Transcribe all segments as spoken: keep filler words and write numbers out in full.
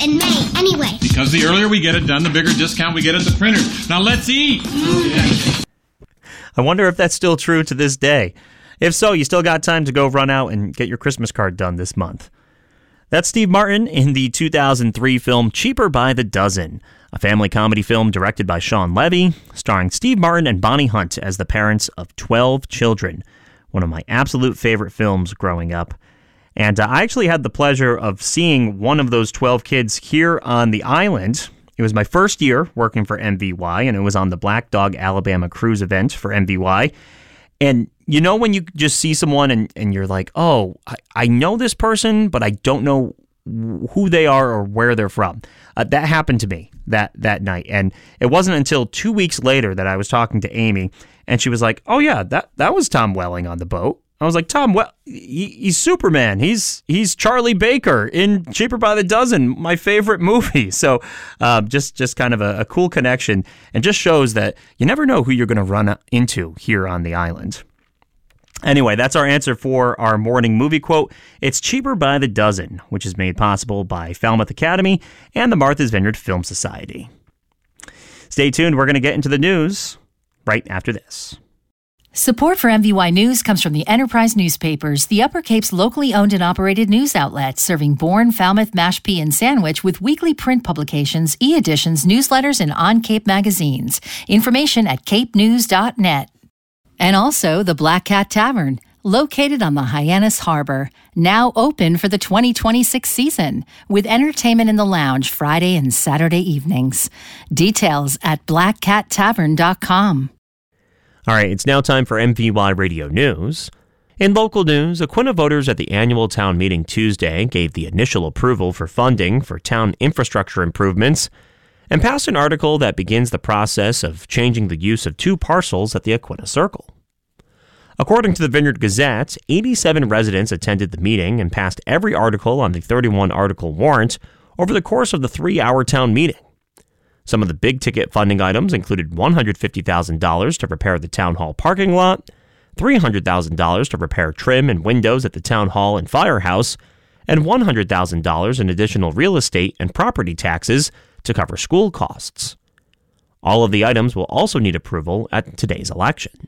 in May anyway? Because the earlier we get it done, the bigger discount we get at the printer. Now let's eat! I wonder if that's still true to this day. If so, you still got time to go run out and get your Christmas card done this month. That's Steve Martin in the two thousand three film Cheaper by the Dozen, a family comedy film directed by Sean Levy, starring Steve Martin and Bonnie Hunt as the parents of twelve children. One of my absolute favorite films growing up. And uh, I actually had the pleasure of seeing one of those twelve kids here on the island. It was my first year working for M V Y, and it was on the Black Dog Alabama cruise event for M V Y. And you know when you just see someone and, and you're like, oh, I, I know this person, but I don't know who they are or where they're from. Uh, that happened to me that, that night. And it wasn't until two weeks later that I was talking to Amy, and she was like, oh, yeah, that, that was Tom Welling on the boat. I was like, Tom, well, he, he's Superman. He's he's Charlie Baker in Cheaper by the Dozen, my favorite movie. So uh, just just kind of a, a cool connection, and just shows that you never know who you're going to run into here on the island. Anyway, that's our answer for our morning movie quote. It's Cheaper by the Dozen, which is made possible by Falmouth Academy and the Martha's Vineyard Film Society. Stay tuned. We're going to get into the news right after this. Support for M V Y News comes from the Enterprise Newspapers, the Upper Cape's locally owned and operated news outlet, serving Bourne, Falmouth, Mashpee, and Sandwich with weekly print publications, e-editions, newsletters, and on-Cape magazines. Information at cape news dot net. And also the Black Cat Tavern, located on the Hyannis Harbor, now open for the twenty twenty-six season, with entertainment in the lounge Friday and Saturday evenings. Details at black cat tavern dot com. All right, it's now time for M V Y Radio News. In local news, Aquinnah voters at the annual town meeting Tuesday gave the initial approval for funding for town infrastructure improvements and passed an article that begins the process of changing the use of two parcels at the Aquinnah Circle. According to the Vineyard Gazette, eighty-seven residents attended the meeting and passed every article on the thirty-one article warrant over the course of the three-hour town meeting. Some of the big-ticket funding items included one hundred fifty thousand dollars to repair the town hall parking lot, three hundred thousand dollars to repair trim and windows at the town hall and firehouse, and one hundred thousand dollars in additional real estate and property taxes to cover school costs. All of the items will also need approval at today's election.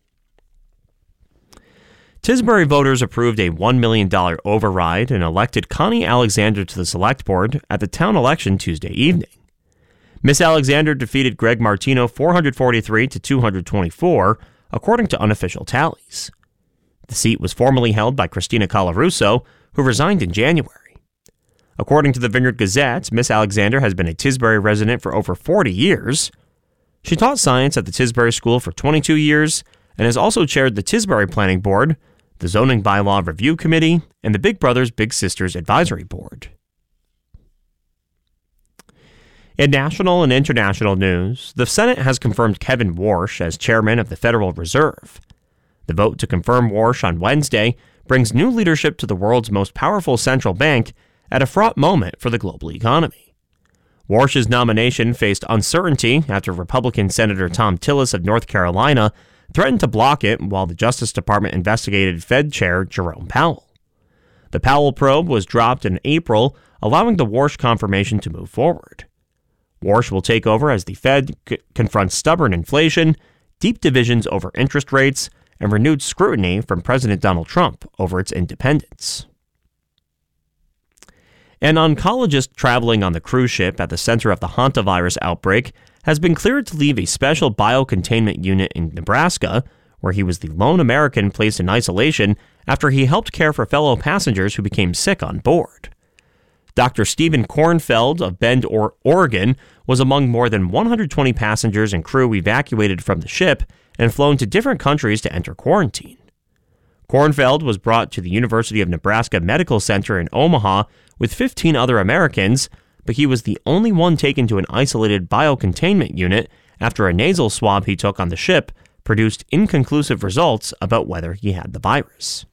Tisbury voters approved a one million dollars override and elected Connie Alexander to the Select Board at the town election Tuesday evening. Miss Alexander defeated Greg Martino four hundred forty-three to two hundred twenty-four, according to unofficial tallies. The seat was formerly held by Christina Colarusso, who resigned in January. According to the Vineyard Gazette, Miss Alexander has been a Tisbury resident for over forty years. She taught science at the Tisbury School for twenty-two years and has also chaired the Tisbury Planning Board, the Zoning Bylaw Review Committee, and the Big Brothers Big Sisters Advisory Board. In national and international news, the Senate has confirmed Kevin Warsh as chairman of the Federal Reserve. The vote to confirm Warsh on Wednesday brings new leadership to the world's most powerful central bank at a fraught moment for the global economy. Warsh's nomination faced uncertainty after Republican Senator Thom Tillis of North Carolina threatened to block it while the Justice Department investigated Fed Chair Jerome Powell. The Powell probe was dropped in April, allowing the Warsh confirmation to move forward. Warsh will take over as the Fed c- confronts stubborn inflation, deep divisions over interest rates, and renewed scrutiny from President Donald Trump over its independence. An oncologist traveling on the cruise ship at the center of the hantavirus outbreak has been cleared to leave a special biocontainment unit in Nebraska, where he was the lone American placed in isolation after he helped care for fellow passengers who became sick on board. Doctor Stephen Kornfeld of Bend, Oregon, was among more than one hundred twenty passengers and crew evacuated from the ship and flown to different countries to enter quarantine. Kornfeld was brought to the University of Nebraska Medical Center in Omaha with fifteen other Americans, but he was the only one taken to an isolated biocontainment unit after a nasal swab he took on the ship produced inconclusive results about whether he had the virus.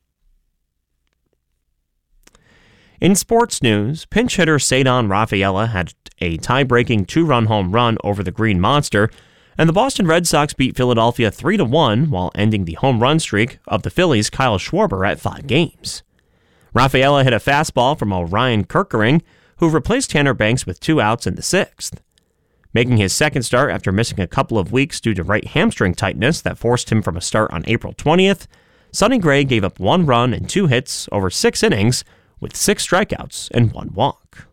In sports news, pinch hitter Ceddanne Rafaela had a tie-breaking two-run home run over the Green Monster, and the Boston Red Sox beat Philadelphia three to one while ending the home run streak of the Phillies' Kyle Schwarber at five games. Rafaela hit a fastball from Orion Kirkering, who replaced Tanner Banks with two outs in the sixth. Making his second start after missing a couple of weeks due to right hamstring tightness that forced him from a start on April twentieth, Sonny Gray gave up one run and two hits over six innings with six strikeouts and one walk.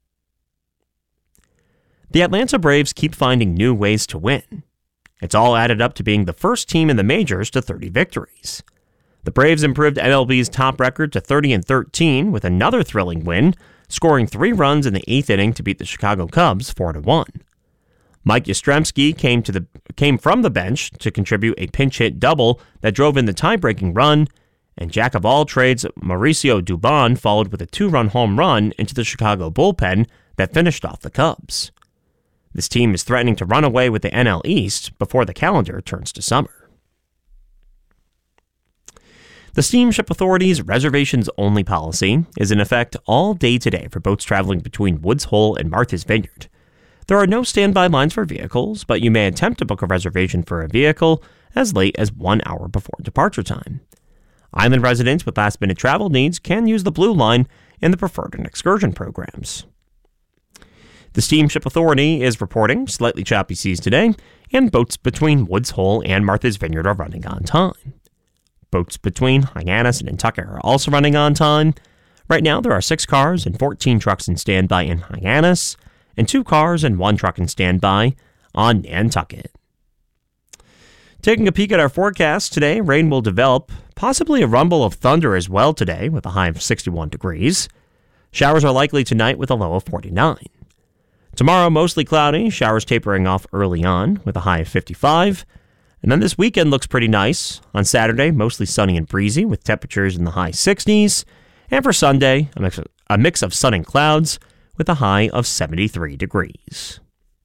The Atlanta Braves keep finding new ways to win. It's all added up to being the first team in the majors to thirty victories. The Braves improved M L B's top record to thirty and thirteen with another thrilling win, scoring three runs in the eighth inning to beat the Chicago Cubs four to one. Mike Yastrzemski came to the came from the bench to contribute a pinch hit double that drove in the tie-breaking run, and jack of all trades Mauricio Dubon followed with a two-run home run into the Chicago bullpen that finished off the Cubs. This team is threatening to run away with the N L East before the calendar turns to summer. The Steamship Authority's reservations-only policy is in effect all day today for boats traveling between Woods Hole and Martha's Vineyard. There are no standby lines for vehicles, but you may attempt to book a reservation for a vehicle as late as one hour before departure time. Island residents with last-minute travel needs can use the Blue Line in the Preferred and Excursion programs. The Steamship Authority is reporting slightly choppy seas today, and boats between Woods Hole and Martha's Vineyard are running on time. Boats between Hyannis and Nantucket are also running on time. Right now, there are six cars and fourteen trucks in standby in Hyannis, and two cars and one truck in standby on Nantucket. Taking a peek at our forecast today, rain will develop, possibly a rumble of thunder as well today with a high of sixty-one degrees. Showers are likely tonight with a low of forty-nine. Tomorrow, mostly cloudy, showers tapering off early on with a high of fifty-five. And then this weekend looks pretty nice. On Saturday, mostly sunny and breezy with temperatures in the high sixties. And for Sunday, a mix of, a mix of sun and clouds with a high of seventy-three degrees.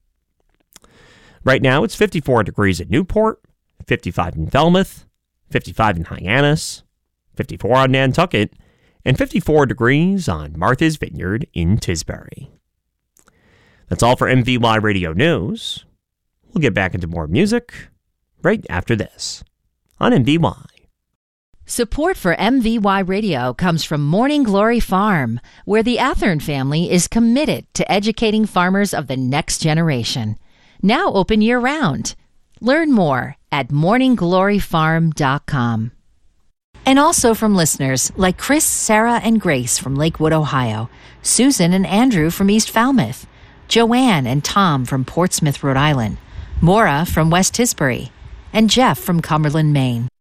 Right now, it's fifty-four degrees at Newport, fifty-five in Falmouth, fifty-five in Hyannis, fifty-four on Nantucket, and fifty-four degrees on Martha's Vineyard in Tisbury. That's all for M V Y Radio News. We'll get back into more music right after this on M V Y. Support for M V Y Radio comes from Morning Glory Farm, where the Athern family is committed to educating farmers of the next generation. Now open year-round. Learn more at morning glory farm dot com. And also from listeners like Chris, Sarah, and Grace from Lakewood, Ohio, Susan and Andrew from East Falmouth, Joanne and Tom from Portsmouth, Rhode Island, Maura from West Tisbury, and Jeff from Cumberland, Maine.